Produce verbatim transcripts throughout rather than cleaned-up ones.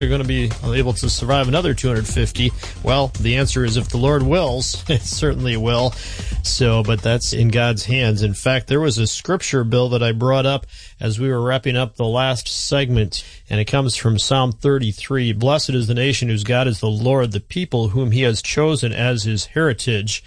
You're going to be able to survive another two hundred fifty. Well, the answer is if the Lord wills, it certainly will. So, but that's in God's hands. In fact, there was a scripture, Bill, that I brought up as we were wrapping up the last segment, and it comes from Psalm thirty-three. Blessed is the nation whose God is the Lord, the people whom he has chosen as his heritage.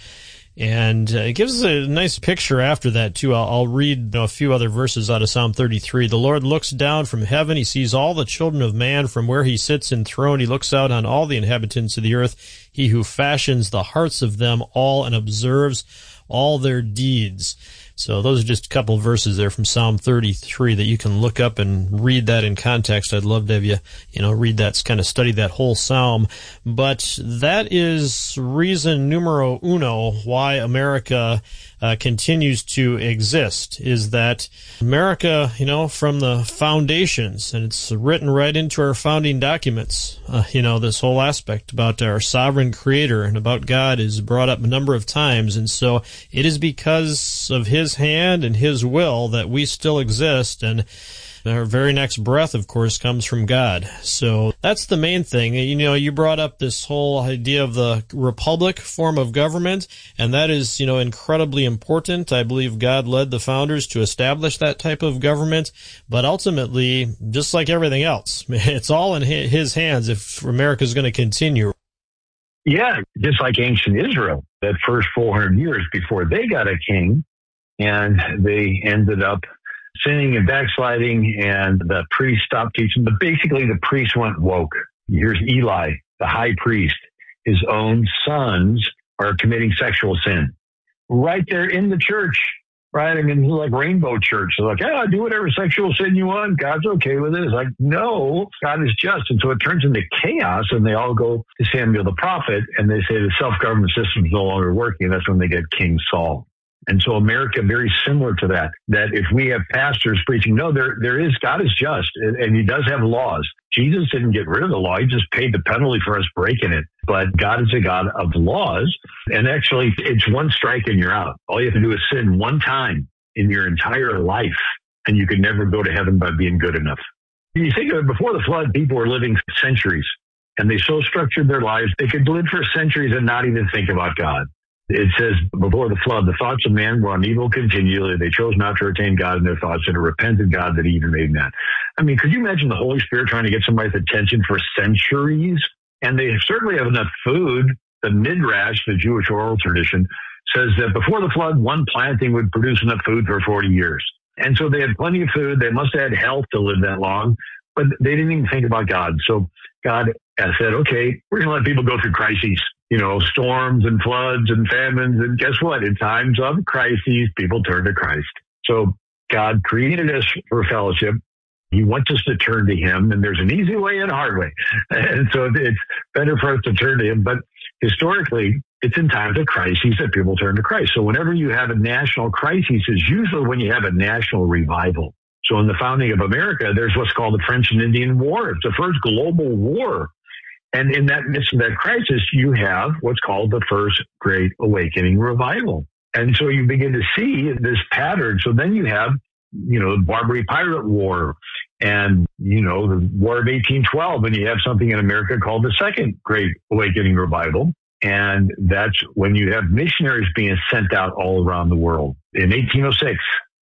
And uh, it gives us a nice picture after that, too. I'll, I'll read you know, a few other verses out of Psalm thirty-three. The Lord looks down from heaven. He sees all the children of man from where he sits enthroned. He looks out on all the inhabitants of the earth. He who fashions the hearts of them all and observes all their deeds. So those are just a couple of verses there from Psalm thirty-three that you can look up and read that in context. I'd love to have you, you know, read that, kind of study that whole psalm. But that is reason numero uno why America uh, continues to exist, is that America, you know, from the foundations, and it's written right into our founding documents, uh, you know, this whole aspect about our sovereign creator and about God is brought up a number of times. And so it is because of his hand and his will that we still exist, and our very next breath, of course, comes from God. So that's the main thing. You know, you brought up this whole idea of the republic form of government, and that is, you know, incredibly important. I believe God led the founders to establish that type of government, but ultimately, just like everything else, it's all in his hands if America is going to continue. Yeah, just like ancient Israel, that first four hundred years before they got a king, and they ended up sinning and backsliding, and the priest stopped teaching. But basically, the priest went woke. Here's Eli, the high priest. His own sons are committing sexual sin right there in the church, right? I mean, like Rainbow Church. They're like, yeah, do whatever sexual sin you want. God's okay with it. It's like, no, God is just. And so it turns into chaos, and they all go to Samuel the prophet, and they say the self-government system is no longer working. That's when they get King Saul. And so America, very similar to that, that if we have pastors preaching, no, there, there is, God is just, and, and he does have laws. Jesus didn't get rid of the law. He just paid the penalty for us breaking it. But God is a God of laws. And actually, it's one strike and you're out. All you have to do is sin one time in your entire life, and you can never go to heaven by being good enough. You think of it, before the flood, people were living centuries, and they so structured their lives, they could live for centuries and not even think about God. It says, before the flood, the thoughts of man were on evil continually. They chose not to retain God in their thoughts, and to repented God that he even made man. I mean, could you imagine the Holy Spirit trying to get somebody's attention for centuries? And they certainly have enough food. The Midrash, the Jewish oral tradition, says that before the flood, one planting would produce enough food for forty years. And so they had plenty of food. They must have had health to live that long, but they didn't even think about God. So God said, okay, we're going to let people go through crises. You know, storms and floods and famines. And guess what? In times of crises, people turn to Christ. So God created us for fellowship. He wants us to turn to him. And there's an easy way and a hard way. And so it's better for us to turn to him. But historically, it's in times of crises that people turn to Christ. So whenever you have a national crisis, is usually when you have a national revival. So in the founding of America, there's what's called the French and Indian War. It's the first global war. And in that midst of that crisis, you have what's called the First Great Awakening Revival. And so you begin to see this pattern. So then you have, you know, the Barbary Pirate War and, you know, the War of eighteen twelve. And you have something in America called the Second Great Awakening Revival. And that's when you have missionaries being sent out all around the world. In eighteen oh six,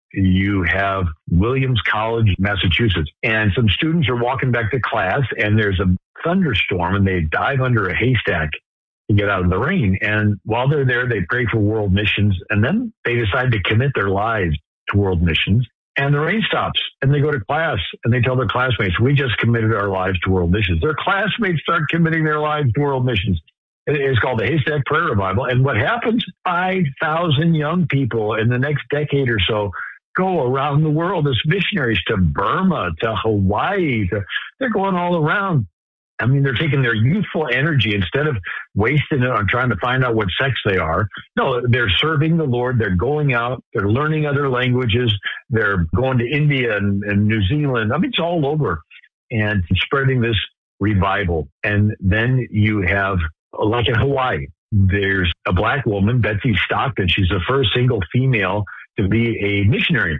you have Williams College, Massachusetts, and some students are walking back to class, and there's a thunderstorm, and they dive under a haystack to get out of the rain. And while they're there, they pray for world missions, and then they decide to commit their lives to world missions. And the rain stops, and they go to class, and they tell their classmates, we just committed our lives to world missions. Their classmates start committing their lives to world missions. It's called the Haystack Prayer Revival. And what happens? five thousand young people in the next decade or so go around the world as missionaries to Burma, to Hawaii. To, they're going all around. I mean, they're taking their youthful energy, instead of wasting it on trying to find out what sex they are. No, they're serving the Lord. They're going out. They're learning other languages. They're going to India and, and New Zealand. I mean, it's all over, and spreading this revival. And then you have, like in Hawaii, there's a black woman, Betsy Stockton. She's the first single female to be a missionary.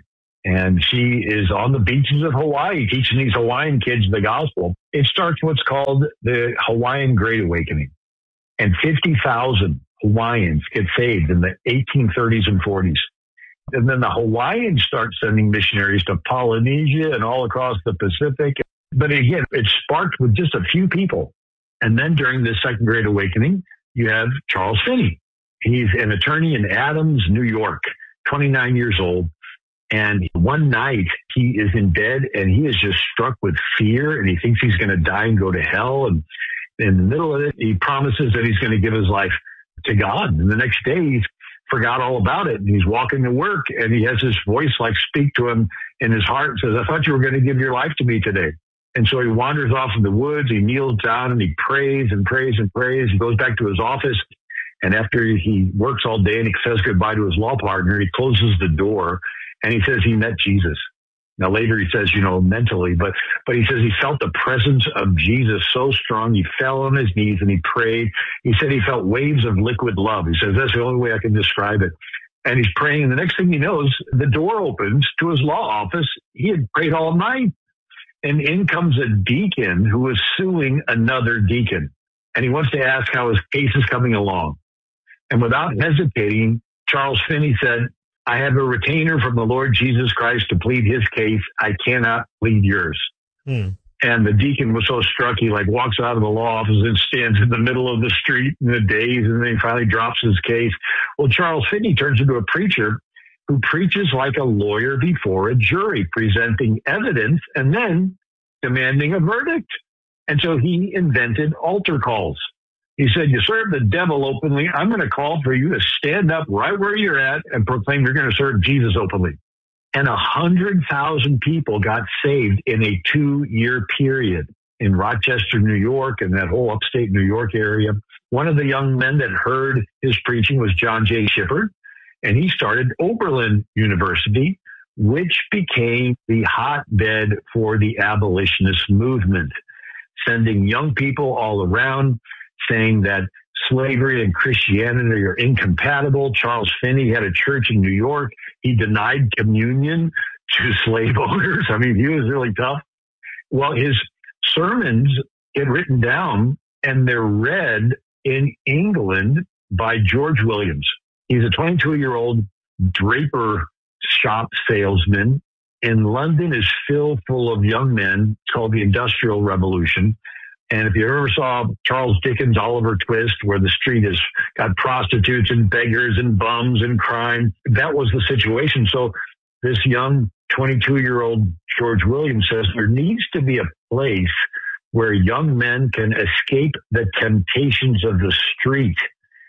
And she is on the beaches of Hawaii teaching these Hawaiian kids the gospel. It starts what's called the Hawaiian Great Awakening. And fifty thousand Hawaiians get saved in the eighteen thirties and forties. And then the Hawaiians start sending missionaries to Polynesia and all across the Pacific. But again, it sparked with just a few people. And then during the Second Great Awakening, you have Charles Finney. He's an attorney in Adams, New York, twenty-nine years old. And one night he is in bed and he is just struck with fear and he thinks he's going to die and go to hell. And in the middle of it, he promises that he's going to give his life to God. And the next day he's forgot all about it. And he's walking to work and he has this voice like speak to him in his heart and says, I thought you were going to give your life to me today. And so he wanders off in the woods. He kneels down and he prays and prays and prays. He goes back to his office. And after he works all day and he says goodbye to his law partner, he closes the door and he says he met Jesus. Now later he says, you know, mentally, but, but he says he felt the presence of Jesus so strong. He fell on his knees and he prayed. He said he felt waves of liquid love. He says, that's the only way I can describe it. And he's praying. And the next thing he knows, the door opens to his law office. He had prayed all night. And in comes a deacon who is suing another deacon. And he wants to ask how his case is coming along. And without hesitating, Charles Finney said, I have a retainer from the Lord Jesus Christ to plead his case. I cannot plead yours. Hmm. And the deacon was so struck, he like walks out of the law office and stands in the middle of the street in a daze, and then he finally drops his case. Well, Charles Finney turns into a preacher who preaches like a lawyer before a jury, presenting evidence and then demanding a verdict. And so he invented altar calls. He said, you serve the devil openly. I'm going to call for you to stand up right where you're at and proclaim you're going to serve Jesus openly. And a hundred thousand people got saved in a two-year period in Rochester, New York, and that whole upstate New York area. One of the young men that heard his preaching was John J. Shippard, and he started Oberlin University, which became the hotbed for the abolitionist movement, sending young people all around, saying that slavery and Christianity are incompatible. Charles Finney had a church in New York. He denied communion to slave owners. I mean, he was really tough. Well, his sermons get written down and they're read in England by George Williams. He's a twenty-two-year-old draper shop salesman. In London is filled full of young men. It's called the Industrial Revolution. And if you ever saw Charles Dickens' Oliver Twist, where the street has got prostitutes and beggars and bums and crime, that was the situation. So this young twenty-two-year-old George Williams says there needs to be a place where young men can escape the temptations of the street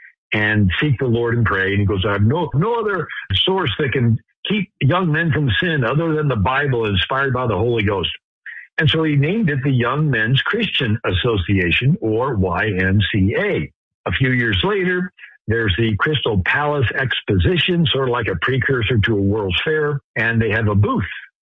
and seek the Lord and pray. And he goes, I have no, no other source that can keep young men from sin other than the Bible inspired by the Holy Ghost. And so he named it the Young Men's Christian Association, or Y M C A. A few years later, there's the Crystal Palace Exposition, sort of like a precursor to a World's Fair, and they have a booth.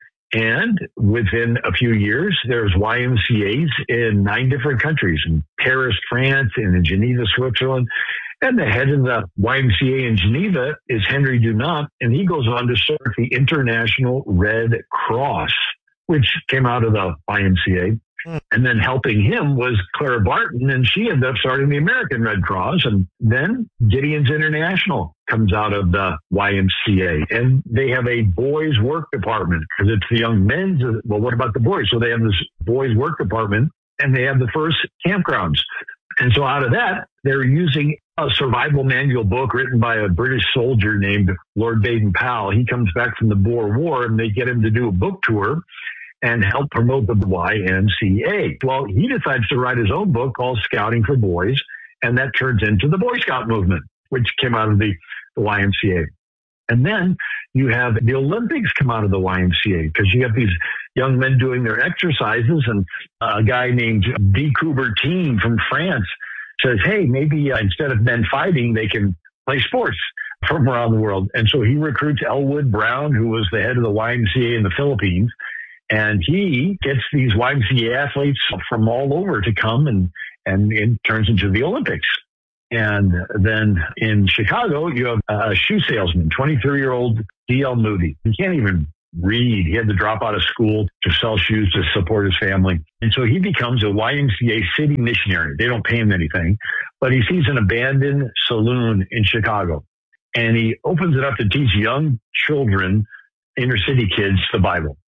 And within a few years, there's Y M C As in nine different countries, in Paris, France, and in Geneva, Switzerland. And the head of the Y M C A in Geneva is Henry Dunant, and he goes on to start the International Red Cross, which came out of the Y M C A. Mm. And then helping him was Clara Barton, and she ended up starting the American Red Cross. And then Gideon's International comes out of the Y M C A. And they have a boys' work department, because it's the young men's. Well, what about the boys? So they have this boys' work department, and they have the first campgrounds. And so out of that, they're using a survival manual book written by a British soldier named Lord Baden-Powell. He comes back from the Boer War, and they get him to do a book tour and help promote the Y M C A. Well, he decides to write his own book called Scouting for Boys, and that turns into the Boy Scout movement, which came out of the, the Y M C A. And then you have the Olympics come out of the Y M C A, because you have these young men doing their exercises, and a guy named D. Coubertin from France says, hey, maybe uh, instead of men fighting, they can play sports from around the world. And so he recruits Elwood Brown, who was the head of the Y M C A in the Philippines. And he gets these Y M C A athletes from all over to come, and, and it turns into the Olympics. And then in Chicago, you have a shoe salesman, twenty-three-year-old D L Moody. You can't even read. He had to drop out of school to sell shoes to support his family. And so he becomes a Y M C A city missionary. They don't pay him anything, but he sees an abandoned saloon in Chicago, and he opens it up to teach young children, inner city kids, the Bible.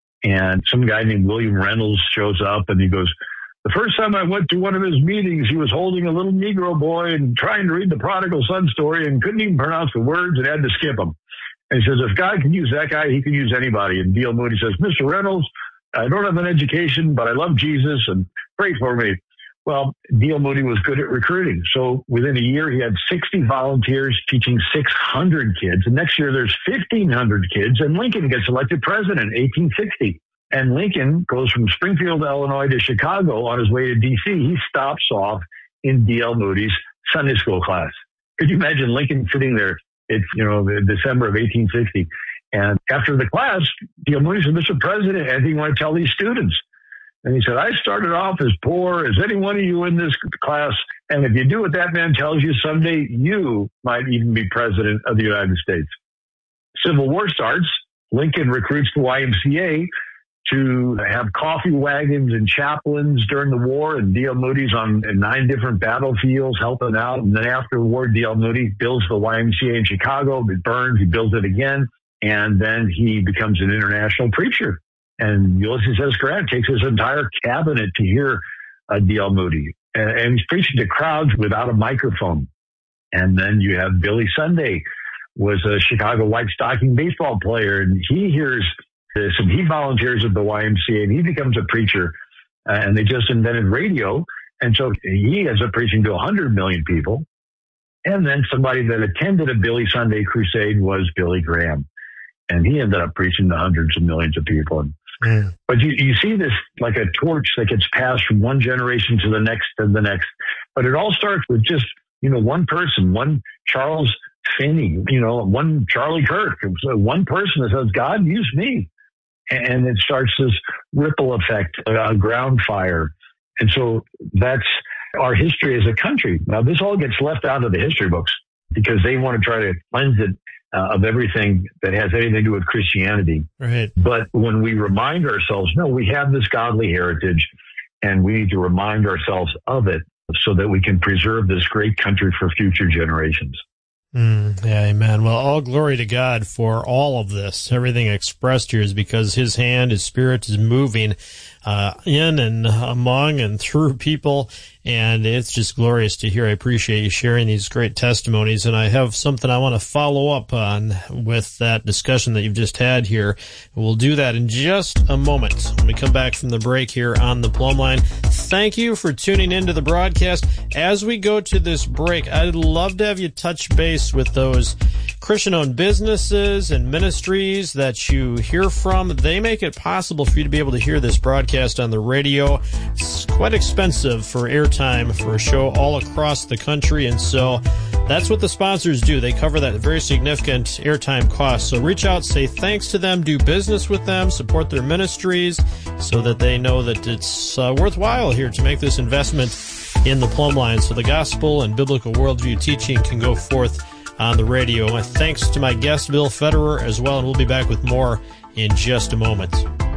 And some guy named William Reynolds shows up, and he goes, the first time I went to one of his meetings, he was holding a little Negro boy and trying to read the prodigal son story and couldn't even pronounce the words and had to skip them. And he says, if God can use that guy, he can use anybody. And D L Moody says, Mister Reynolds, I don't have an education, but I love Jesus and pray for me. Well, D L Moody was good at recruiting. So within a year, he had sixty volunteers teaching six hundred kids. And next year, there's fifteen hundred kids. And Lincoln gets elected president in eighteen sixty. And Lincoln goes from Springfield, Illinois to Chicago on his way to D C. He stops off in D L Moody's Sunday school class. Could you imagine Lincoln sitting there? It's, you know, December of eighteen sixty. And after the class, D L Moody said, Mister President, anything you want to tell these students? And he said, I started off as poor as any one of you in this class. And if you do what that man tells you, someday you might even be president of the United States. Civil War starts. Lincoln recruits the Y M C A to have coffee wagons and chaplains during the war, and D L Moody's on nine different battlefields helping out. And then after the war, D L Moody builds the Y M C A in Chicago. It burns. He builds it again. And then he becomes an international preacher. And Ulysses S. Grant takes his entire cabinet to hear uh, D L Moody. And, and he's preaching to crowds without a microphone. And then you have Billy Sunday, was a Chicago White Stocking baseball player. And he hears this, and he volunteers at the Y M C A, and he becomes a preacher. Uh, and they just invented radio. And so he ends up preaching to one hundred million people. And then somebody that attended a Billy Sunday crusade was Billy Graham. And he ended up preaching to hundreds of millions of people. Mm. But you, you see this like a torch that gets passed from one generation to the next and the next. But it all starts with just, you know, one person, one Charles Finney, you know, one Charlie Kirk, one person that says, God, use me. And it starts this ripple effect, a ground fire. And so that's our history as a country. Now, this all gets left out of the history books because they want to try to cleanse it uh, of everything that has anything to do with Christianity. Right. But when we remind ourselves, no, we have this godly heritage, and we need to remind ourselves of it so that we can preserve this great country for future generations. Mm, yeah, amen. Well, all glory to God for all of this. Everything expressed here is because His hand, His Spirit is moving uh, in and among and through people, and it's just glorious to hear. I appreciate you sharing these great testimonies, and I have something I want to follow up on with that discussion that you've just had here. We'll do that in just a moment when we come back from the break here on the Plumb Line. Thank you for tuning into the broadcast. As we go to this break, I'd love to have you touch base with those Christian-owned businesses and ministries that you hear from. They make it possible for you to be able to hear this broadcast on the radio. It's quite expensive for airtime for a show all across the country, and so that's what the sponsors do. They cover that very significant airtime cost. So reach out, say thanks to them, do business with them, support their ministries so that they know that it's uh, worthwhile here to make this investment in the Plumb Line so the gospel and biblical worldview teaching can go forth on the radio. My thanks to my guest, Bill Federer, as well, and we'll be back with more in just a moment.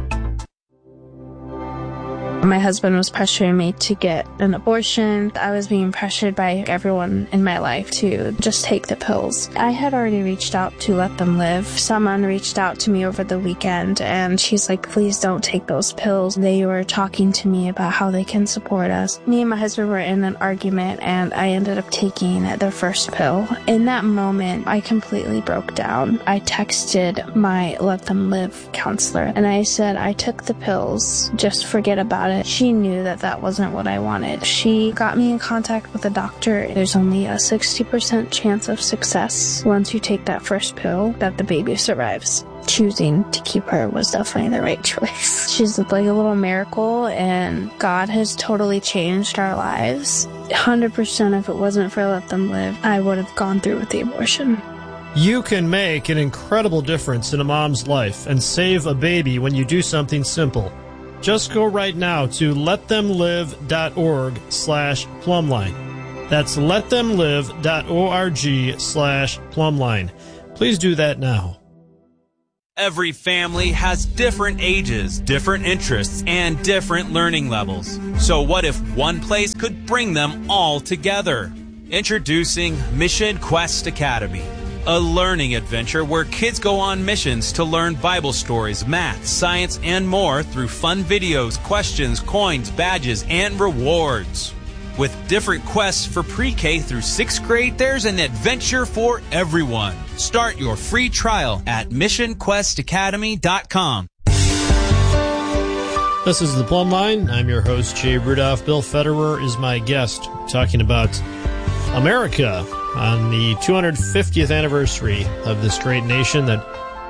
My husband was pressuring me to get an abortion. I was being pressured by everyone in my life to just take the pills. I had already reached out to Let Them Live. Someone reached out to me over the weekend, and she's like, please don't take those pills. They were talking to me about how they can support us. Me and my husband were in an argument, and I ended up taking the first pill. In that moment, I completely broke down. I texted my Let Them Live counselor, and I said, I took the pills. Just forget about it. She knew that that wasn't what I wanted. She got me in contact with a doctor. There's only a sixty percent chance of success once you take that first pill that the baby survives. Choosing to keep her was definitely the right choice. She's like a little miracle, and God has totally changed our lives. one hundred percent if it wasn't for Let Them Live, I would have gone through with the abortion. You can make an incredible difference in a mom's life and save a baby when you do something simple. Just go right now to letthemlive.org slash plumline. That's letthemlive.org slash plumline. Please do that now. Every family has different ages, different interests, and different learning levels. So what if one place could bring them all together? Introducing Mission Quest Academy, a learning adventure where kids go on missions to learn Bible stories, math, science, and more through fun videos, questions, coins, badges, and rewards. With different quests for pre-K through sixth grade, there's an adventure for everyone. Start your free trial at mission quest academy dot com. This is The Plumb Line. I'm your host, Jay Rudolph. Bill Federer is my guest, talking about America on the two hundred fiftieth anniversary of this great nation that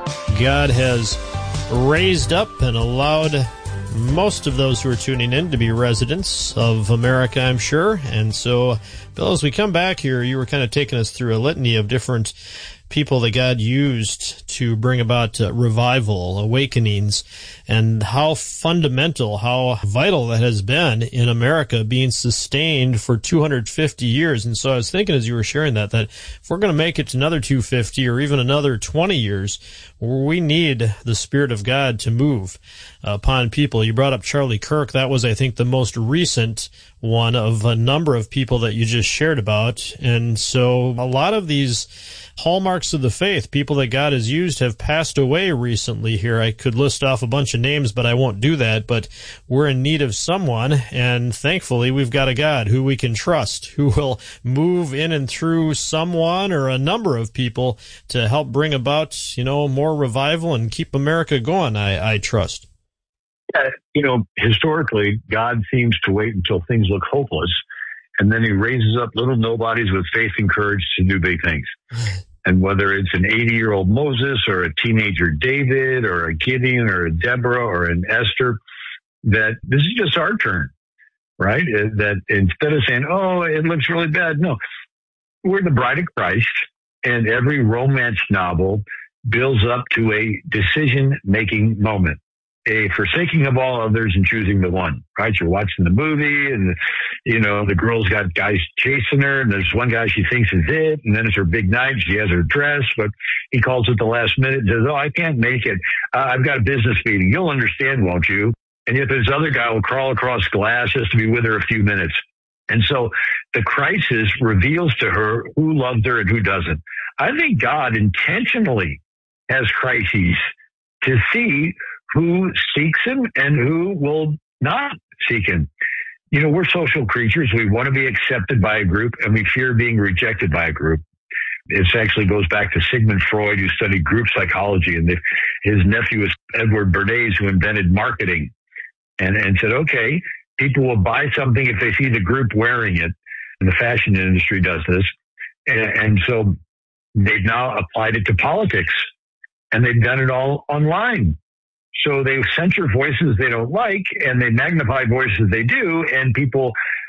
God has raised up and allowed most of those who are tuning in to be residents of America, I'm sure. And so, Bill, as we come back here, you were kind of taking us through a litany of different people that God used to bring about uh, revival, awakenings, and how fundamental, how vital that has been in America being sustained for two hundred fifty years. And so I was thinking as you were sharing that, that if we're going to make it to another two hundred fifty or even another twenty years, we need the Spirit of God to move upon people. You brought up Charlie Kirk. That was, I think, the most recent one of a number of people that you just shared about. And so a lot of these hallmarks of the faith, people that God has used, have passed away recently here. I could list off a bunch of names, but I won't do that. But we're in need of someone, and thankfully we've got a God who we can trust, who will move in and through someone or a number of people to help bring about, you know, more revival and keep America going, I, I trust. Yeah, you know, historically, God seems to wait until things look hopeless, and then he raises up little nobodies with faith and courage to do big things. And whether it's an eighty-year-old Moses or a teenager David or a Gideon or a Deborah or an Esther, that this is just our turn, right? That instead of saying, oh, it looks really bad, no, we're the bride of Christ, and every romance novel builds up to a decision-making moment. A forsaking of all others and choosing the one, right? You're watching the movie and, you know, the girl's got guys chasing her and there's one guy she thinks is it. And then it's her big night. She has her dress, but he calls at the last minute and says, oh, I can't make it. Uh, I've got a business meeting. You'll understand, won't you? And yet this other guy will crawl across glass just to be with her a few minutes. And so the crisis reveals to her who loves her and who doesn't. I think God intentionally has crises to see who seeks him and who will not seek him. You know, we're social creatures. We want to be accepted by a group, and we fear being rejected by a group. It actually goes back to Sigmund Freud, who studied group psychology, and the, his nephew is Edward Bernays, who invented marketing, and, and said, okay, people will buy something if they see the group wearing it. And the fashion industry does this. And, and so they've now applied it to politics, and they've done it all online. So they censor voices they don't like, and they magnify voices they do, and people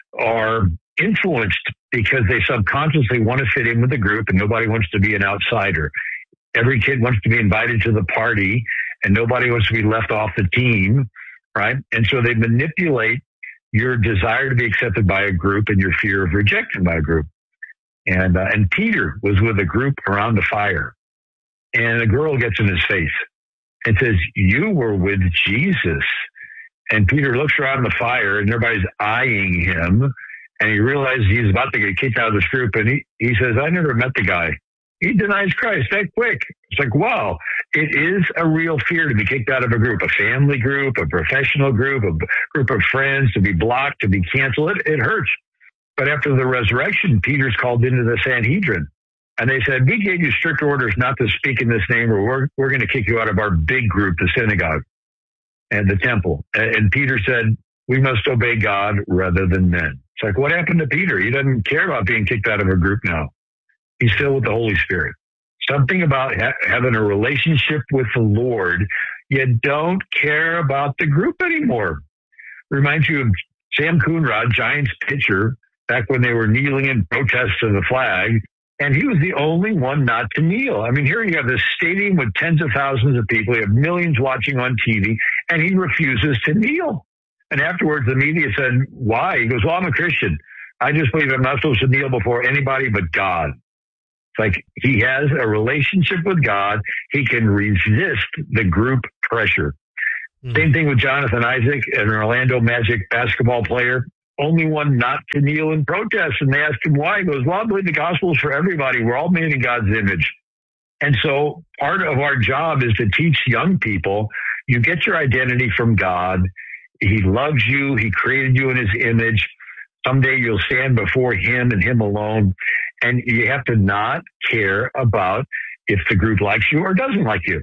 are influenced because they subconsciously want to fit in with the group, and nobody wants to be an outsider. Every kid wants to be invited to the party, and nobody wants to be left off the team, right? And so they manipulate your desire to be accepted by a group and your fear of rejection by a group. And uh, and Peter was with a group around a fire, and a girl gets in his face. It says, you were with Jesus. And Peter looks around the fire and everybody's eyeing him. And he realizes he's about to get kicked out of this group. And he, he says, I never met the guy. He denies Christ that quick. It's like, wow, it is a real fear to be kicked out of a group, a family group, a professional group, a group of friends, to be blocked, to be canceled. It, it hurts. But after the resurrection, Peter's called into the Sanhedrin. And they said, we gave you strict orders not to speak in this name, or we're, we're going to kick you out of our big group, the synagogue and the temple. And, and Peter said, we must obey God rather than men. It's like, what happened to Peter? He doesn't care about being kicked out of a group now. He's filled with the Holy Spirit. Something about ha- having a relationship with the Lord. You don't care about the group anymore. Reminds you of Sam Coonrod, Giants pitcher, back when they were kneeling in protest to the flag. And he was the only one not to kneel. I mean, here you have this stadium with tens of thousands of people. You have millions watching on T V, and he refuses to kneel. And afterwards, the media said, why? He goes, well, I'm a Christian. I just believe I'm not supposed to kneel before anybody but God. Like he has a relationship with God. He can resist the group pressure. Mm-hmm. Same thing with Jonathan Isaac, an Orlando Magic basketball player. Only one not to kneel in protest. And they asked him why. He goes, well, I believe the gospel is for everybody. We're all made in God's image. And so part of our job is to teach young people, you get your identity from God. He loves you. He created you in his image. Someday you'll stand before him and him alone. And you have to not care about if the group likes you or doesn't like you.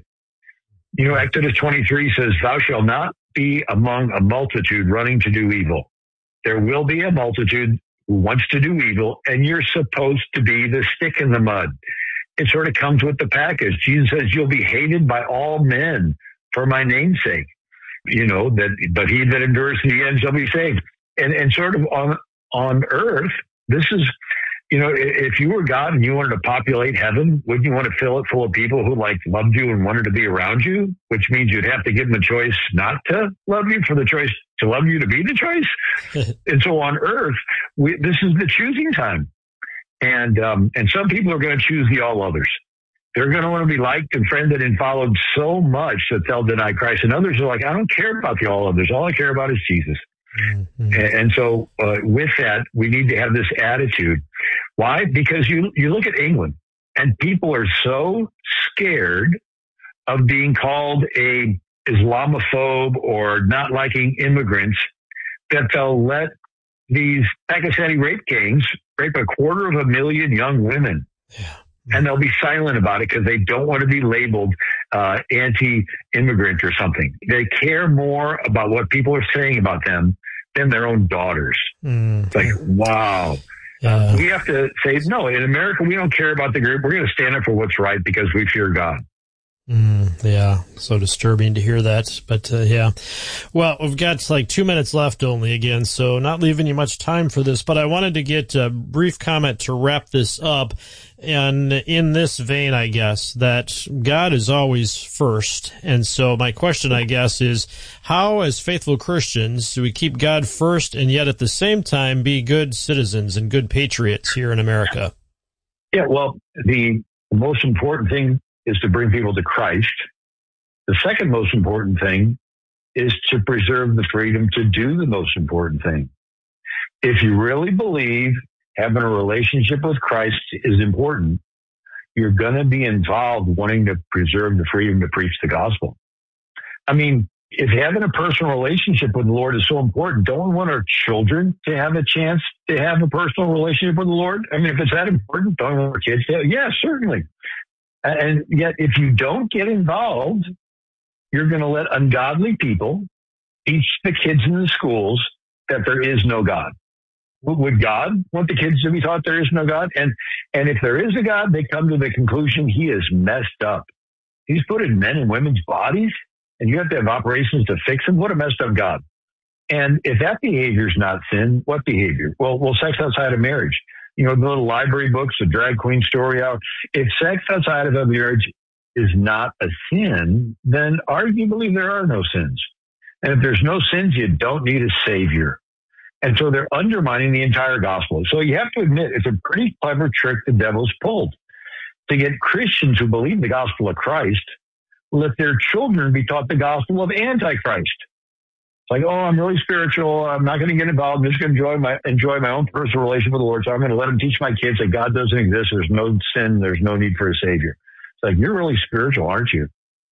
You know, Exodus twenty-three says, thou shalt not be among a multitude running to do evil. There will be a multitude who wants to do evil, and you're supposed to be the stick in the mud. It sort of comes with the package. Jesus says, you'll be hated by all men for my name's sake. You know, that, but he that endures to the end shall be saved. And, and sort of on, on earth, this is, you know, if you were God and you wanted to populate heaven, wouldn't you want to fill it full of people who like loved you and wanted to be around you? Which means you'd have to give them a choice not to love you for the choice to love you to be the choice. And so on earth, we, this is the choosing time. And, um, and some people are going to choose the all others. They're going to want to be liked and friended and followed so much that they'll deny Christ. And others are like, I don't care about the all others. All I care about is Jesus. Mm-hmm. And, and so uh, with that, we need to have this attitude. Why? Because you, you look at England and people are so scared of being called a Islamophobe or not liking immigrants that they'll let these Pakistani rape gangs rape a quarter of a million young women. Yeah. And they'll be silent about it because they don't want to be labeled uh, anti-immigrant or something. They care more about what people are saying about them than their own daughters. Mm. It's like, wow. Yeah. We have to say, no, in America, we don't care about the group. We're going to stand up for what's right because we fear God. Mm, yeah, so disturbing to hear that, but uh, yeah. Well, we've got like two minutes left only again, so not leaving you much time for this, but I wanted to get a brief comment to wrap this up. And in this vein, I guess, that God is always first. And so my question, I guess, is how, as faithful Christians, do we keep God first and yet at the same time be good citizens and good patriots here in America? Yeah, well, the most important thing is to bring people to Christ. The second most important thing is to preserve the freedom to do the most important thing. If you really believe having a relationship with Christ is important, you're going to be involved wanting to preserve the freedom to preach the gospel. I mean, if having a personal relationship with the Lord is so important, don't we want our children to have a chance to have a personal relationship with the Lord? I mean, if it's that important, don't we want our kids to have? Yeah, certainly. And yet, if you don't get involved, you're going to let ungodly people teach the kids in the schools that there is no God. Would God want the kids to be taught there is no God? And and if there is a God, they come to the conclusion he is messed up. He's put in men and women's bodies, and you have to have operations to fix him. What a messed up God. And if that behavior is not sin, what behavior? Well, well, sex outside of marriage. You know, the little library books, the drag queen story out. If sex outside of a marriage is not a sin, then arguably there are no sins. And if there's no sins, you don't need a savior. And so they're undermining the entire gospel. So you have to admit, it's a pretty clever trick the devil's pulled to get Christians who believe the gospel of Christ, let their children be taught the gospel of Antichrist. It's like, oh, I'm really spiritual. I'm not going to get involved. I'm just going to enjoy my, enjoy my own personal relationship with the Lord. So I'm going to let them teach my kids that God doesn't exist. There's no sin. There's no need for a savior. It's like, you're really spiritual, aren't you?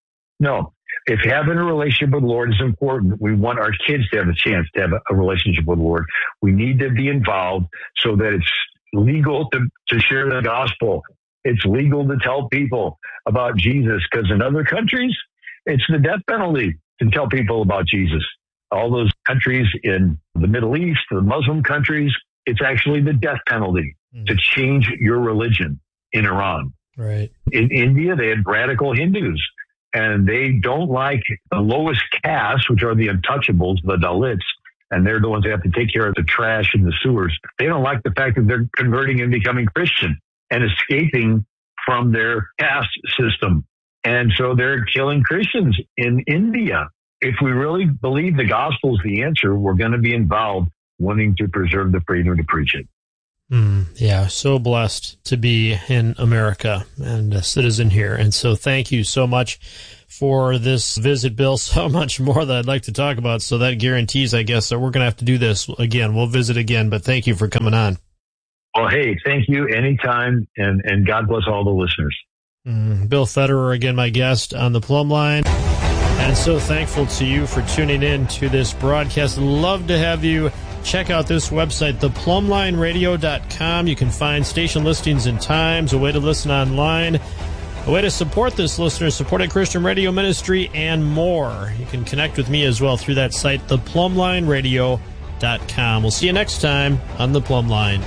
No. If having a relationship with the Lord is important, we want our kids to have a chance to have a relationship with the Lord. We need to be involved so that it's legal to, to share the gospel. It's legal to tell people about Jesus, because in other countries, it's the death penalty to tell people about Jesus. All those countries in the Middle East, the Muslim countries, it's actually the death penalty mm. to change your religion in Iran. Right. In India, they had radical Hindus, and they don't like the lowest caste, which are the untouchables, the Dalits, and they're the ones that have to take care of the trash in the sewers. They don't like the fact that they're converting and becoming Christian and escaping from their caste system. And so they're killing Christians in India. If we really believe the gospel is the answer, we're going to be involved wanting to preserve the freedom to preach it. Mm, yeah, so blessed to be in America and a citizen here. And so thank you so much for this visit, Bill. So much more that I'd like to talk about. So that guarantees, I guess, that we're going to have to do this again. We'll visit again, but thank you for coming on. Well, hey, thank you anytime, and, and God bless all the listeners. Mm, Bill Federer, again, my guest on the Plumb Line. And so thankful to you for tuning in to this broadcast. Love to have you check out this website, the plumb line radio dot com. You can find station listings and times, a way to listen online, a way to support this listener, support a Christian radio ministry, and more. You can connect with me as well through that site, the plumb line radio dot com. We'll see you next time on The Plumb Line.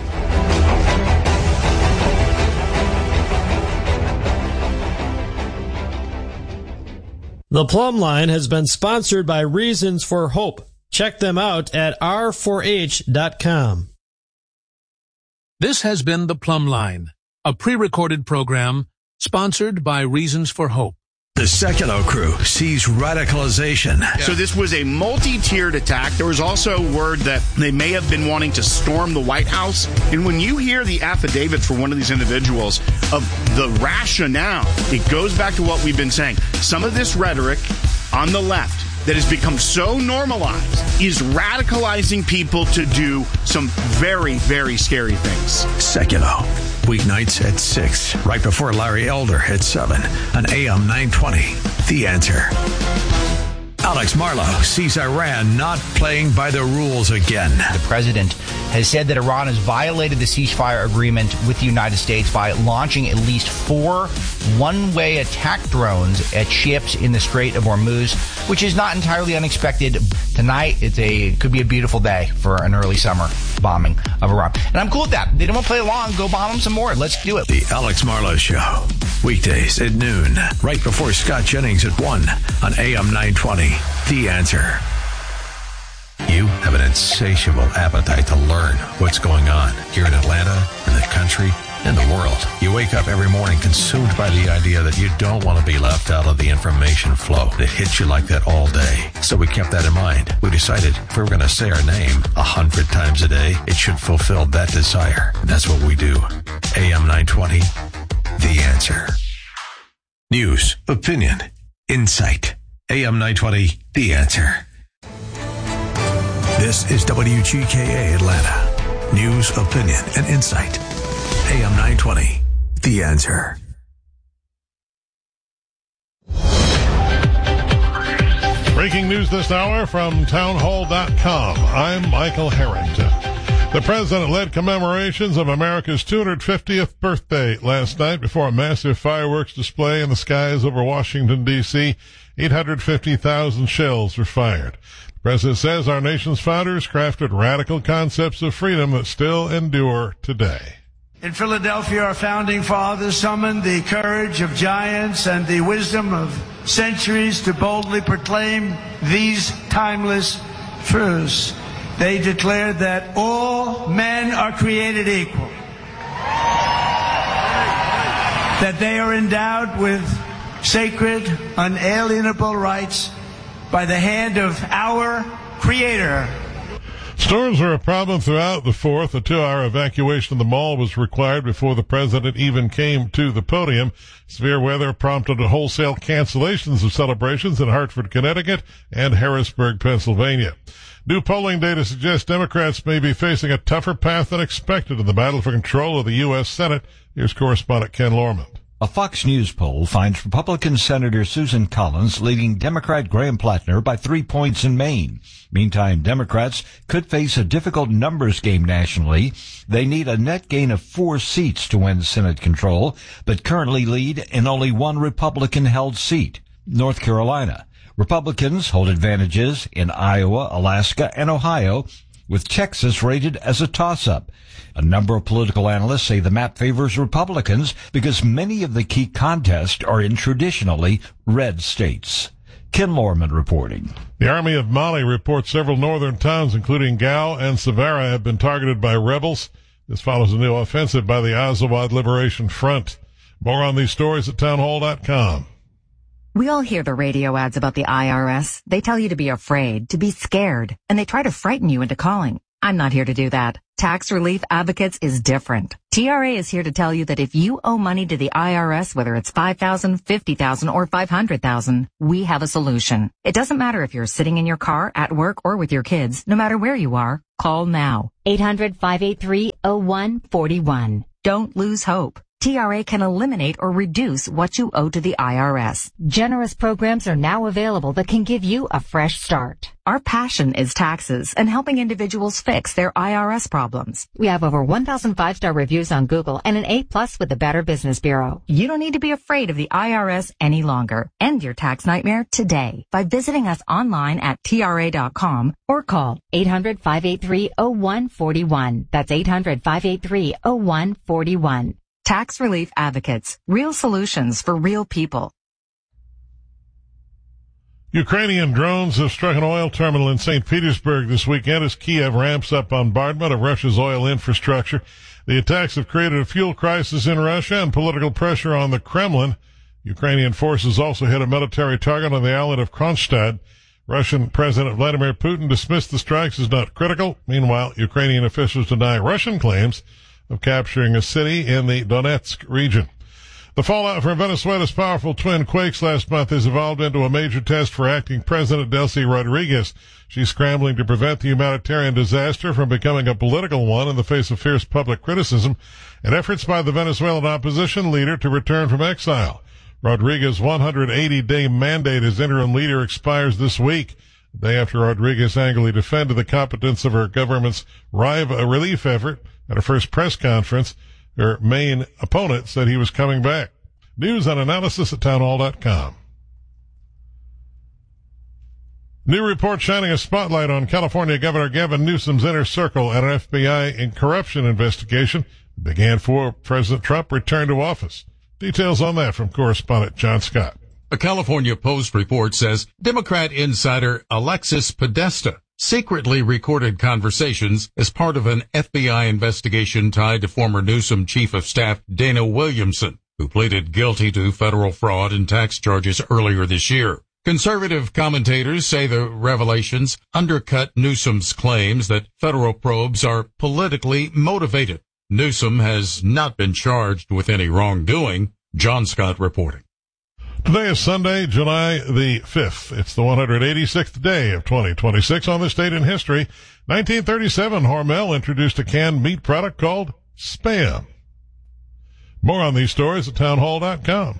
The Plumb Line has been sponsored by Reasons for Hope. Check them out at r four h dot com. This has been The Plumb Line, a pre-recorded program sponsored by Reasons for Hope. The Secular crew sees radicalization. Yeah. So this was a multi-tiered attack. There was also word that they may have been wanting to storm the White House. And when you hear the affidavit for one of these individuals of the rationale, it goes back to what we've been saying. Some of this rhetoric on the left that has become so normalized is radicalizing people to do some very, very scary things. Secular, weeknights at six, right before Larry Elder at seven, on A M nine twenty. The Answer. Alex Marlow sees Iran not playing by the rules again. The president has said that Iran has violated the ceasefire agreement with the United States by launching at least four one-way attack drones at ships in the Strait of Hormuz, which is not entirely unexpected. Tonight, it's a could be a beautiful day for an early summer bombing of Iran. And I'm cool with that. They don't want to play along. Go bomb them some more. Let's do it. The Alex Marlow Show. Weekdays at noon, right before Scott Jennings at one on A M nine twenty. The Answer. You have an insatiable appetite to learn what's going on here in Atlanta, in the country, in the world. You wake up every morning consumed by the idea that you don't want to be left out of the information flow that hits you like that all day. So we kept that in mind. We decided if we were going to say our name a hundred times a day, it should fulfill that desire. And that's what we do. A M nine twenty, The Answer. News, opinion, insight. A M nine twenty, The Answer. This is W G K A Atlanta. News, opinion, and insight. A M nine twenty, The Answer. Breaking news this hour from townhall dot com. I'm Michael Harrington. The president led commemorations of America's two hundred fiftieth birthday last night before a massive fireworks display in the skies over Washington, D C eight hundred fifty thousand shells were fired. The president says our nation's founders crafted radical concepts of freedom that still endure today. In Philadelphia, our founding fathers summoned the courage of giants and the wisdom of centuries to boldly proclaim these timeless truths. They declared that all men are created equal, that they are endowed with sacred, unalienable rights by the hand of our Creator. Storms were a problem throughout the fourth. A two-hour evacuation of the mall was required before the president even came to the podium. Severe weather prompted wholesale cancellations of celebrations in Hartford, Connecticut and Harrisburg, Pennsylvania. New polling data suggests Democrats may be facing a tougher path than expected in the battle for control of the U S Senate. Here's correspondent Ken Lorman. A Fox News poll finds Republican Senator Susan Collins leading Democrat Graham Plattner by three points in Maine. Meantime, Democrats could face a difficult numbers game nationally. They need a net gain of four seats to win Senate control, but currently lead in only one Republican-held seat, North Carolina. Republicans hold advantages in Iowa, Alaska, and Ohio, with Texas rated as a toss-up. A number of political analysts say the map favors Republicans because many of the key contests are in traditionally red states. Ken Lorman reporting. The Army of Mali reports several northern towns, including Gao and Savara, have been targeted by rebels. This follows a new offensive by the Azawad Liberation Front. More on these stories at townhall dot com. We all hear the radio ads about the I R S. They tell you to be afraid, to be scared, and they try to frighten you into calling. I'm not here to do that. Tax Relief Advocates is different. T R A is here to tell you that if you owe money to the I R S, whether it's five thousand dollars, fifty thousand dollars, or five hundred thousand dollars, we have a solution. It doesn't matter if you're sitting in your car, at work, or with your kids. No matter where you are, call now. eight hundred, five eight three, oh one four one. Don't lose hope. T R A can eliminate or reduce what you owe to the I R S. Generous programs are now available that can give you a fresh start. Our passion is taxes and helping individuals fix their I R S problems. We have over one thousand five-star reviews on Google and an A plus with the Better Business Bureau. You don't need to be afraid of the I R S any longer. End your tax nightmare today by visiting us online at T R A dot com or call eight hundred, five eight three, oh one four one. That's eight hundred, five eight three, oh one four one. Tax Relief Advocates. Real solutions for real people. Ukrainian drones have struck an oil terminal in Saint Petersburg this weekend as Kiev ramps up bombardment of Russia's oil infrastructure. The attacks have created a fuel crisis in Russia and political pressure on the Kremlin. Ukrainian forces also hit a military target on the island of Kronstadt. Russian President Vladimir Putin dismissed the strikes as not critical. Meanwhile, Ukrainian officials deny Russian claims of capturing a city in the Donetsk region. The fallout from Venezuela's powerful twin quakes last month has evolved into a major test for acting President Delcy Rodriguez. She's scrambling to prevent the humanitarian disaster from becoming a political one in the face of fierce public criticism and efforts by the Venezuelan opposition leader to return from exile. Rodriguez's one hundred eighty day mandate as interim leader expires this week, the day after Rodriguez angrily defended the competence of her government's Riva relief effort. At her first press conference, her main opponent said he was coming back. News and analysis at townhall dot com. New report shining a spotlight on California Governor Gavin Newsom's inner circle and an F B I corruption investigation began before President Trump returned to office. Details on that from correspondent John Scott. A California Post report says Democrat insider Alexis Podesta secretly recorded conversations as part of an F B I investigation tied to former Newsom Chief of Staff Dana Williamson, who pleaded guilty to federal fraud and tax charges earlier this year. Conservative commentators say the revelations undercut Newsom's claims that federal probes are politically motivated. Newsom has not been charged with any wrongdoing. John Scott reporting. Today is Sunday, July the fifth. It's the one hundred eighty-sixth day of twenty twenty-six on this date in history. nineteen thirty-seven, Hormel introduced a canned meat product called Spam. More on these stories at townhall dot com.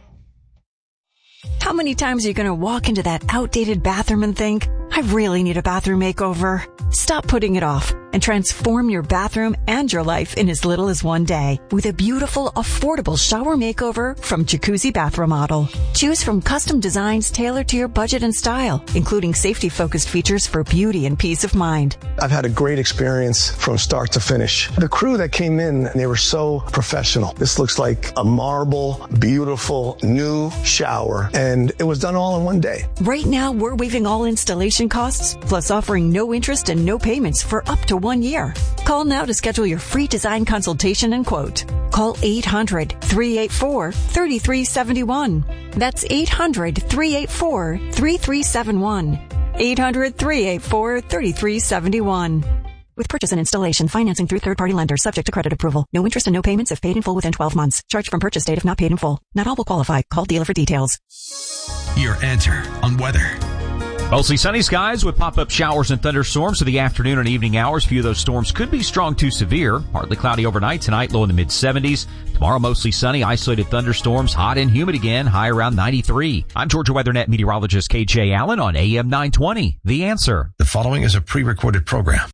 How many times are you going to walk into that outdated bathroom and think, I really need a bathroom makeover? Stop putting it off and transform your bathroom and your life in as little as one day with a beautiful, affordable shower makeover from Jacuzzi Bath Remodel. Choose from custom designs tailored to your budget and style, including safety-focused features for beauty and peace of mind. I've had a great experience from start to finish. The crew that came in, they were so professional. This looks like a marble, beautiful, new shower, and it was done all in one day. Right now, we're waiving all installation costs, plus offering no interest and no payments for up to one year. Call now to schedule your free design consultation and quote. Call eight hundred, three eight four, three three seven one. That's eight hundred, three eight four, three three seven one. eight hundred, three eight four, three three seven one. With purchase and installation, financing through third-party lenders subject to credit approval. No interest and no payments if paid in full within twelve months. Charge from purchase date if not paid in full. Not all will qualify. Call dealer for details. Your answer on weather. Mostly sunny skies with pop-up showers and thunderstorms for the afternoon and evening hours. Few of those storms could be strong to severe. Partly cloudy overnight tonight, low in the mid seventies. Tomorrow, mostly sunny, isolated thunderstorms, hot and humid again, high around ninety-three. I'm Georgia WeatherNet meteorologist K J Allen on A M nine twenty. The Answer. The following is a pre-recorded program.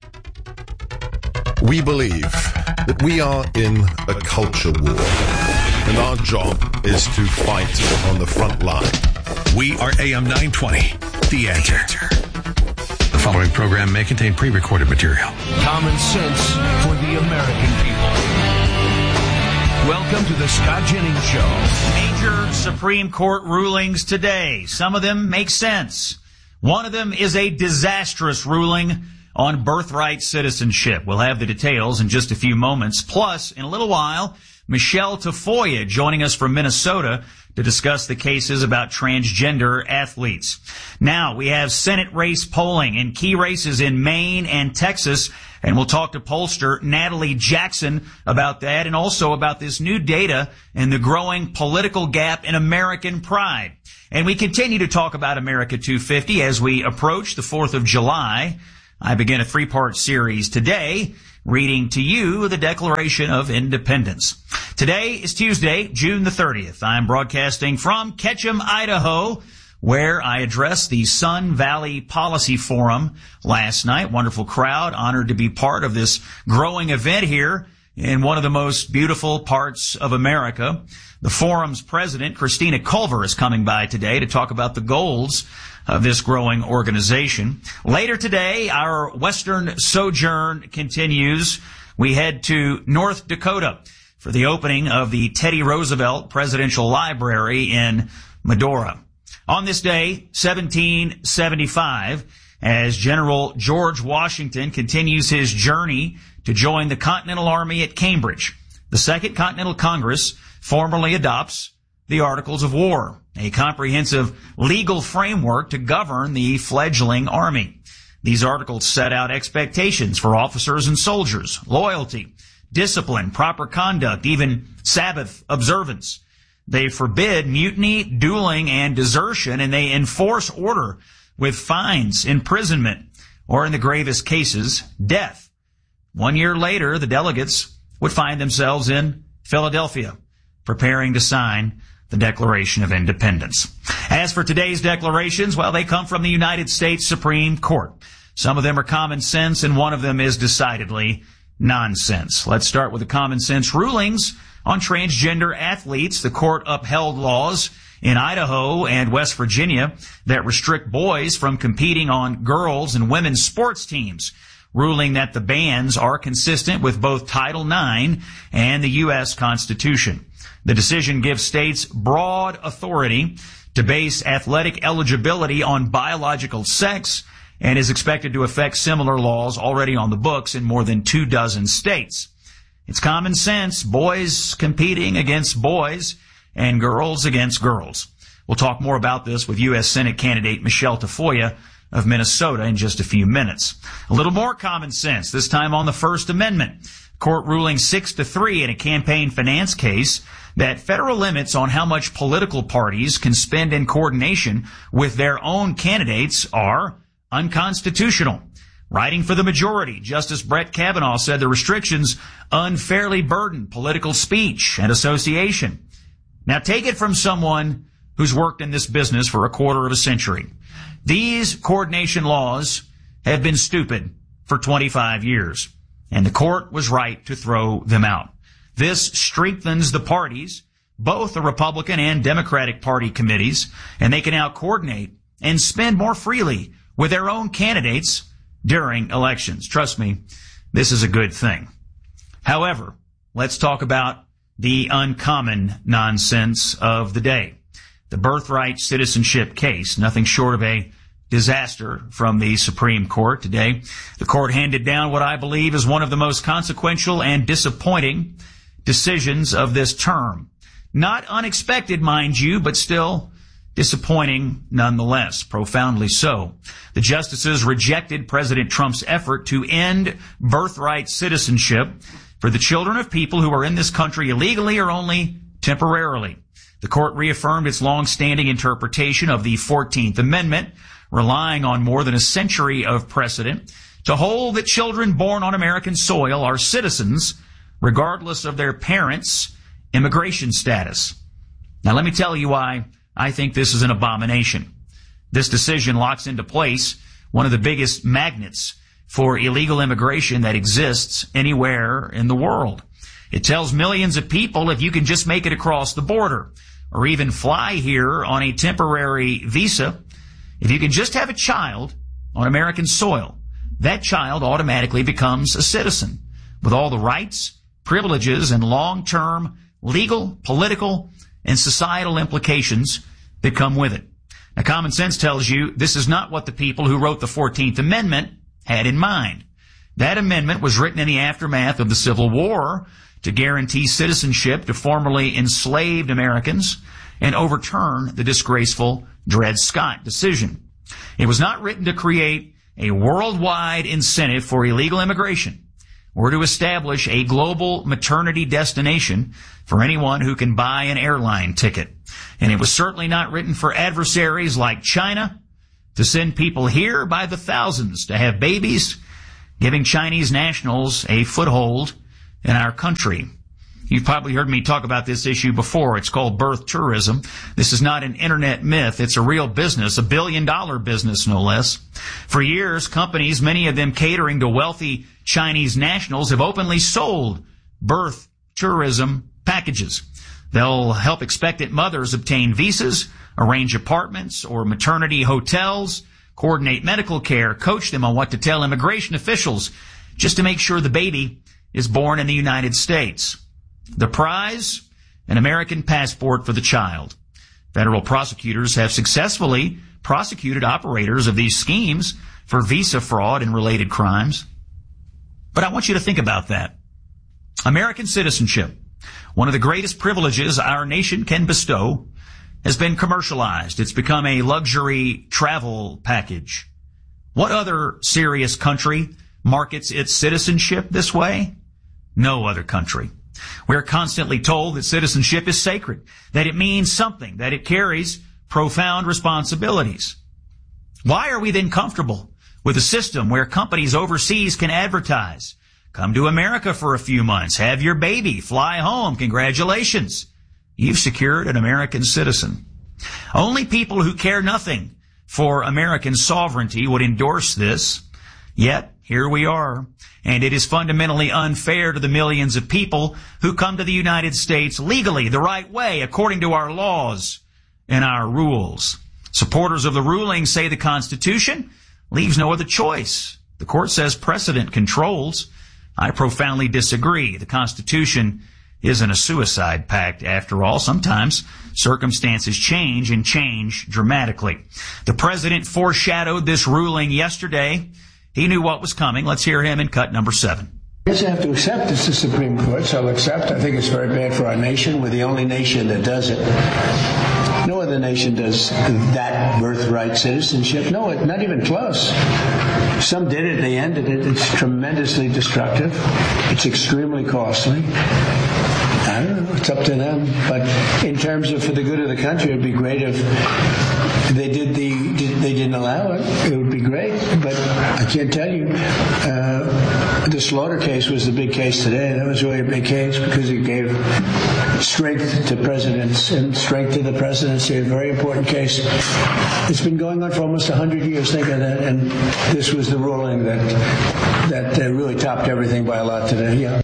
We believe that we are in a culture war, and our job is to fight on the front line. We are A M nine twenty. The Answer. The following program may contain pre-recorded material. Common sense for the American people. Welcome to the Scott Jennings Show. Major Supreme Court rulings today. Some of them make sense. One of them is a disastrous ruling on birthright citizenship. We'll have the details in just a few moments. Plus, in a little while, Michelle Tafoya joining us from Minnesota to discuss the cases about transgender athletes. Now, we have Senate race polling in key races in Maine and Texas, and we'll talk to pollster Natalie Jackson about that and also about this new data and the growing political gap in American pride. And we continue to talk about America two fifty as we approach the fourth of July. I begin a three-part series today, reading to you the Declaration of Independence. Today is Tuesday, June the thirtieth. I'm broadcasting from Ketchum, Idaho, where I addressed the Sun Valley Policy Forum last night. Wonderful crowd, honored to be part of this growing event here in one of the most beautiful parts of America. The forum's president, Christina Culver, is coming by today to talk about the goals of this growing organization. Later today, our Western sojourn continues. We head to North Dakota for the opening of the Teddy Roosevelt Presidential Library in Medora. On this day, seventeen seventy-five, as General George Washington continues his journey to join the Continental Army at Cambridge, the Second Continental Congress formally adopts the Articles of War, a comprehensive legal framework to govern the fledgling army. These articles set out expectations for officers and soldiers, loyalty, discipline, proper conduct, even Sabbath observance. They forbid mutiny, dueling, and desertion, and they enforce order with fines, imprisonment, or in the gravest cases, death. One year later, the delegates would find themselves in Philadelphia, preparing to sign the Declaration of Independence. As for today's declarations, well, they come from the United States Supreme Court. Some of them are common sense, and one of them is decidedly nonsense. Let's start with the common sense rulings on transgender athletes. The court upheld laws in Idaho and West Virginia that restrict boys from competing on girls' and women's sports teams, ruling that the bans are consistent with both Title nine and the U S Constitution. The decision gives states broad authority to base athletic eligibility on biological sex and is expected to affect similar laws already on the books in more than two dozen states. It's common sense, boys competing against boys and girls against girls. We'll talk more about this with U S Senate candidate Michelle Tafoya of Minnesota in just a few minutes. A little more common sense, this time on the First Amendment. Court ruling six to three in a campaign finance case that federal limits on how much political parties can spend in coordination with their own candidates are unconstitutional. Writing for the majority, Justice Brett Kavanaugh said the restrictions unfairly burden political speech and association. Now take it from someone who's worked in this business for a quarter of a century. These coordination laws have been stupid for twenty-five years, and the court was right to throw them out. This strengthens the parties, both the Republican and Democratic Party committees, and they can now coordinate and spend more freely with their own candidates during elections. Trust me, this is a good thing. However, let's talk about the uncommon nonsense of the day. The birthright citizenship case, nothing short of a disaster from the Supreme Court today. The court handed down what I believe is one of the most consequential and disappointing decisions of this term. Not unexpected, mind you, but still disappointing nonetheless, profoundly so. The justices rejected President Trump's effort to end birthright citizenship for the children of people who are in this country illegally or only temporarily. The court reaffirmed its long-standing interpretation of the fourteenth Amendment, relying on more than a century of precedent to hold that children born on American soil are citizens regardless of their parents' immigration status. Now let me tell you why I think this is an abomination. This decision locks into place one of the biggest magnets for illegal immigration that exists anywhere in the world. It tells millions of people if you can just make it across the border or even fly here on a temporary visa, if you can just have a child on American soil, that child automatically becomes a citizen with all the rights, privileges, and long-term legal, political, and societal implications that come with it. Now, common sense tells you this is not what the people who wrote the fourteenth Amendment had in mind. That amendment was written in the aftermath of the Civil War to guarantee citizenship to formerly enslaved Americans and overturn the disgraceful Dred Scott decision. It was not written to create a worldwide incentive for illegal immigration or to establish a global maternity destination for anyone who can buy an airline ticket. And it was certainly not written for adversaries like China to send people here by the thousands to have babies, giving Chinese nationals a foothold in our country. You've probably heard me talk about this issue before. It's called birth tourism. This is not an internet myth. It's a real business, a billion dollar business, no less. For years, companies, many of them catering to wealthy Chinese nationals, have openly sold birth tourism packages. They'll help expectant mothers obtain visas, arrange apartments or maternity hotels, coordinate medical care, coach them on what to tell immigration officials just to make sure the baby is born in the United States. The prize, an American passport for the child. Federal prosecutors have successfully prosecuted operators of these schemes for visa fraud and related crimes. But I want you to think about that. American citizenship, one of the greatest privileges our nation can bestow, has been commercialized. It's become a luxury travel package. What other serious country markets its citizenship this way? No other country. We're constantly told that citizenship is sacred, that it means something, that it carries profound responsibilities. Why are we then comfortable with a system where companies overseas can advertise, come to America for a few months, have your baby, fly home, congratulations, you've secured an American citizen? Only people who care nothing for American sovereignty would endorse this. Yet, here we are. And it is fundamentally unfair to the millions of people who come to the United States legally, the right way, according to our laws and our rules. Supporters of the ruling say the Constitution leaves no other choice. The court says precedent controls. I profoundly disagree. The Constitution isn't a suicide pact, after all. Sometimes circumstances change and change dramatically. The president foreshadowed this ruling yesterday. He knew what was coming. Let's hear him in cut number seven. I guess I have to accept it's the Supreme Court, so I'll accept. I think it's very bad for our nation. We're the only nation that does it. No other nation does that birthright citizenship. No, not even close. Some did it, they ended it. It's tremendously destructive. It's extremely costly. I don't know, it's up to them. But in terms of for the good of the country, it'd be great if they did the they didn't allow it. It would be great. But I can't tell you. Uh, the Slaughter case was the big case today. That was really a big case because it gave strength to presidents and strength to the presidency. A very important case. It's been going on for almost a hundred years. Think of that. And this was the ruling that that uh, really topped everything by a lot today. Yeah.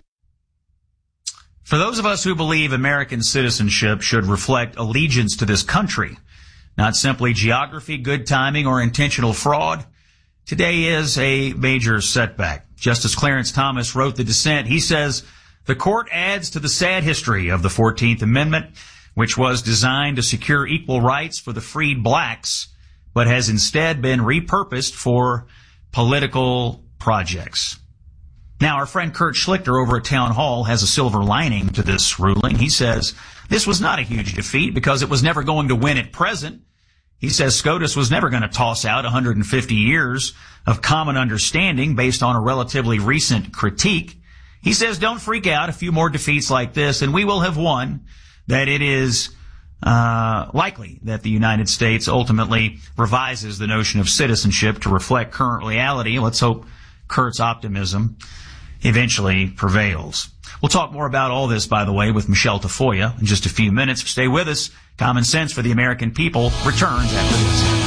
For those of us who believe American citizenship should reflect allegiance to this country, not simply geography, good timing, or intentional fraud, today is a major setback. Justice Clarence Thomas wrote the dissent. He says, the court adds to the sad history of the fourteenth Amendment, which was designed to secure equal rights for the freed blacks, but has instead been repurposed for political projects. Now, our friend Kurt Schlichter over at Town Hall has a silver lining to this ruling. He says this was not a huge defeat because it was never going to win at present. He says SCOTUS was never going to toss out one hundred fifty years of common understanding based on a relatively recent critique. He says don't freak out, a few more defeats like this and we will have won, that it is uh likely that the United States ultimately revises the notion of citizenship to reflect current reality. Let's hope Kurt's optimism eventually prevails. We'll talk more about all this, by the way, with Michelle Tafoya in just a few minutes. Stay with us. Common Sense for the American People returns after this.